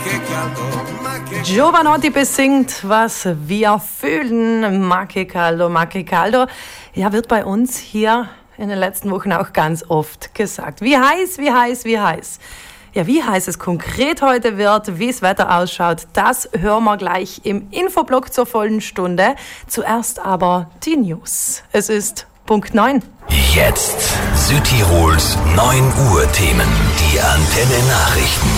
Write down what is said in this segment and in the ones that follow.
Jovanotti besingt, was wir fühlen. Ma che caldo, ma che caldo. Ja, wird bei uns hier in den letzten Wochen auch ganz oft gesagt. Wie heiß, wie heiß, wie heiß. Ja, wie heiß es konkret heute wird, wie das Wetter ausschaut, das hören wir gleich im Infoblock zur vollen Stunde. Zuerst aber die News. Es ist Punkt 9. Jetzt Südtirols 9 Uhr Themen. Die Antenne Nachrichten.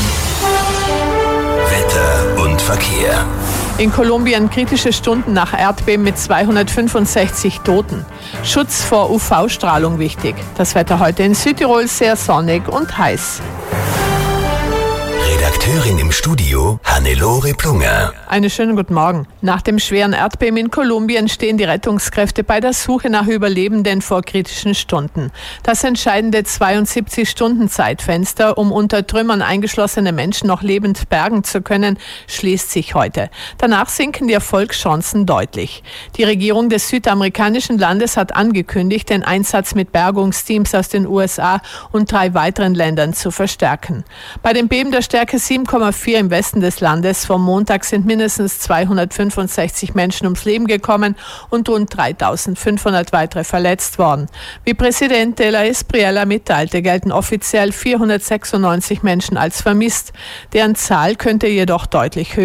Wetter und Verkehr. In Kolumbien kritische Stunden nach Erdbeben mit 265 Toten. Schutz vor UV-Strahlung wichtig. Das Wetter heute in Südtirol sehr sonnig und heiß. Redakteurin im Studio Hannelore Plunger. Einen schönen guten Morgen. Nach dem schweren Erdbeben in Kolumbien stehen die Rettungskräfte bei der Suche nach Überlebenden vor kritischen Stunden. Das entscheidende 72-Stunden-Zeitfenster, um unter Trümmern eingeschlossene Menschen noch lebend bergen zu können, schließt sich heute. Danach sinken die Erfolgschancen deutlich. Die Regierung des südamerikanischen Landes hat angekündigt, den Einsatz mit Bergungsteams aus den USA und 3 weiteren Ländern zu verstärken. Bei dem Beben der Stärke 7,4 im Westen des Landes vom Montag sind mindestens 265 Menschen ums Leben gekommen und rund 3.500 weitere verletzt worden. Wie Präsident de la Espriella mitteilte, gelten offiziell 496 Menschen als vermisst. Deren Zahl könnte jedoch deutlich höher